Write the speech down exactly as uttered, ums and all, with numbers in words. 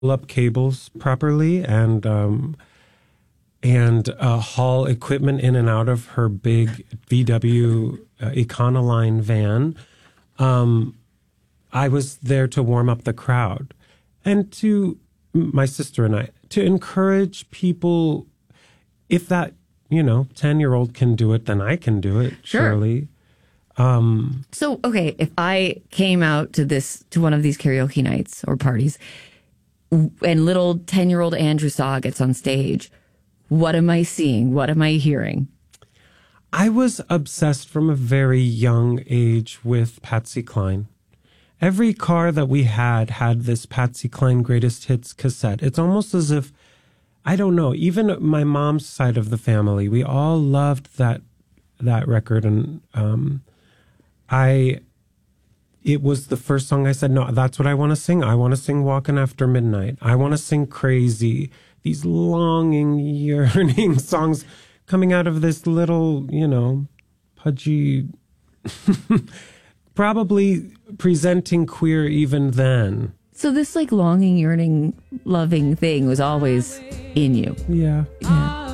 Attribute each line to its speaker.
Speaker 1: pull up cables properly and um, and uh, haul equipment in and out of her big V W uh, Econoline van. Um, I was there to warm up the crowd and to my sister and I to encourage people. If that, you know, ten-year-old can do it, then I can do it,
Speaker 2: Sure.
Speaker 1: surely. Um,
Speaker 2: so, okay, if I came out to this, to one of these karaoke nights or parties, and little ten-year-old Andrew Saw gets on stage, what am I seeing? What am I hearing?
Speaker 1: I was obsessed from a very young age with Patsy Cline. Every car that we had had this Patsy Cline Greatest Hits cassette. It's almost as if, I don't know, even my mom's side of the family, we all loved that that record. And um, I, it was the first song I said, no, that's what I want to sing. I want to sing Walking After Midnight. I want to sing Crazy. These longing, yearning songs coming out of this little, you know, pudgy, probably presenting queer even then.
Speaker 2: So this like longing, yearning, loving thing was always in you.
Speaker 1: Yeah.
Speaker 2: Yeah.